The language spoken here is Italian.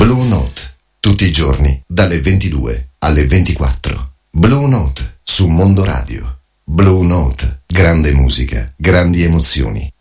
Blue Note, tutti i giorni dalle 22 alle 24. Blue Note su Mondo Radio. Blue Note, grande musica, grandi emozioni.